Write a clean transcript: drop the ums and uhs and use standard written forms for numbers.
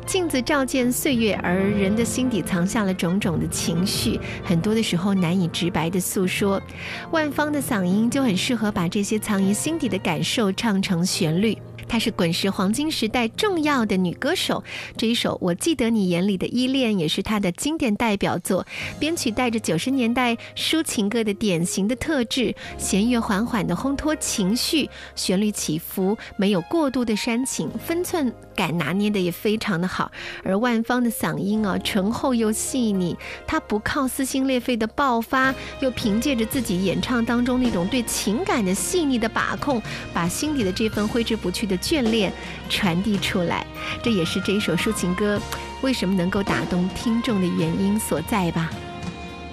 镜子照见岁月，而人的心底藏下了种种的情绪，很多的时候难以直白的诉说。万芳的嗓音就很适合把这些藏于心底的感受唱成旋律。她是滚石黄金时代重要的女歌手，这一首《我记得你眼里的依恋》也是她的经典代表作。编曲带着90年代抒情歌的典型的特质，弦乐缓缓的烘托情绪，旋律起伏，没有过度的煽情，分寸感拿捏的也非常的好。而万芳的嗓音醇厚又细腻，她不靠撕心裂肺的爆发，又凭借着自己演唱当中那种对情感的细腻的把控，把心底的这份挥之不去的眷恋传递出来。这也是这一首抒情歌为什么能够打动听众的原因所在吧。